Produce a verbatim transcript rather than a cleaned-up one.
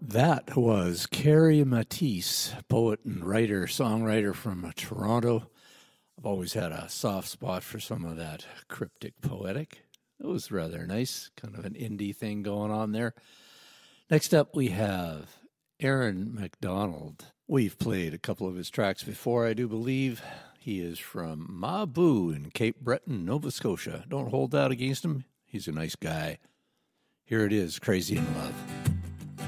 That was Carrie Matisse, poet and writer, songwriter from Toronto. I've always had a soft spot for some of that cryptic poetic. It was rather nice, kind of an indie thing going on there. Next up, we have Aaron MacDonald. We've played a couple of his tracks before, I do believe. He is from Mabou in Cape Breton, Nova Scotia. Don't hold that against him. He's a nice guy. Here it is, Crazy in Love.